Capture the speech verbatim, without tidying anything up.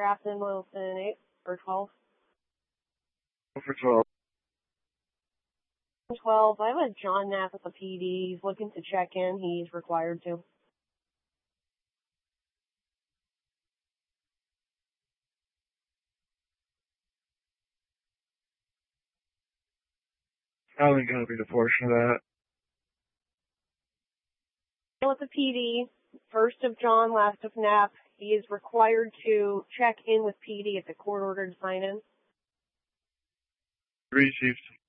Grafton, Wilson, eight or twelve. For twelve. twelve. I have a John Knapp at the P D. He's looking to check in. He's required to. I think I'll be the portion of that. At the P D, first of John, last of Knapp. He is required to check in with P D at the court order to sign in. Received.